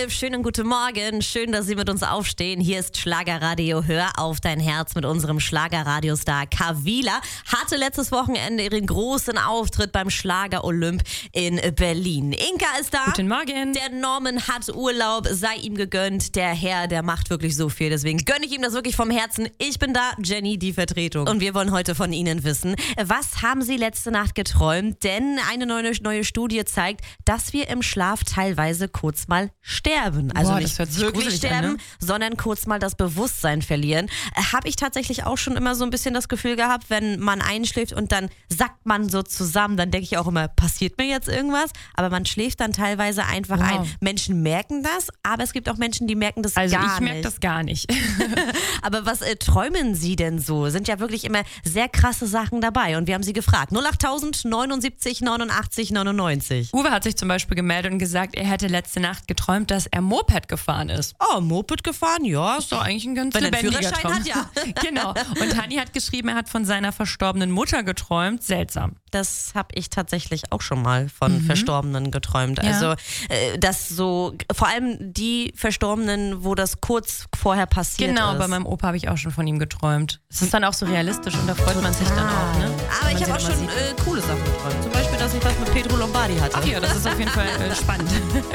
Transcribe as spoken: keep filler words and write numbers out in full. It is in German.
elf, schönen guten Morgen. Schön, dass Sie mit uns aufstehen. Hier ist Schlagerradio. Hör auf dein Herz mit unserem Schlagerradiostar Kavila. Hatte letztes Wochenende ihren großen Auftritt beim Schlager Olymp in Berlin. Inka ist da. Guten Morgen. Der Norman hat Urlaub, sei ihm gegönnt. Der Herr, der macht wirklich so viel. Deswegen gönne ich ihm das wirklich vom Herzen. Ich bin da, Jenny, die Vertretung. Und wir wollen heute von Ihnen wissen, was haben Sie letzte Nacht geträumt? Denn eine neue, neue Studie zeigt, dass wir im Schlaf teilweise kurz mal sterben. Also Boah, nicht wirklich sterben, an, ne? sondern kurz mal das Bewusstsein verlieren. Äh, Habe ich tatsächlich auch schon immer so ein bisschen das Gefühl gehabt, wenn man einschläft und dann sackt man so zusammen, dann denke ich auch immer, passiert mir jetzt irgendwas? Aber man schläft dann teilweise einfach wow. ein. Menschen merken das, aber es gibt auch Menschen, die merken das also gar nicht. Also ich merke das gar nicht. Aber was äh, träumen Sie denn so? Sind ja wirklich immer sehr krasse Sachen dabei. Und wir haben Sie gefragt. null acht neunundsiebzig neunundachtzig neunundneunzig. Uwe hat sich zum Beispiel gemeldet und gesagt, er hätte letzte Nacht geträumt, dass er Moped gefahren ist. Oh, Moped gefahren? Ja. Ist doch eigentlich ein ganz Wenn er einen lebendiger Führerschein Traum. hat, ja. Genau. Und Hanni hat geschrieben, er hat von seiner verstorbenen Mutter geträumt. Seltsam. Das habe ich tatsächlich auch schon mal von mhm. Verstorbenen geträumt. Ja. Also, äh, dass so, vor allem die Verstorbenen, wo das kurz vorher passiert genau, ist. bei meinem Opa habe ich auch schon von ihm geträumt. Es ist dann auch so realistisch und da freut Total. man sich dann auch. Ne? Aber ich habe auch schon äh, coole Sachen geträumt. Zum Beispiel, dass ich was mit Pedro Lombardi hatte. Ach ja, das ist auf jeden Fall äh, spannend.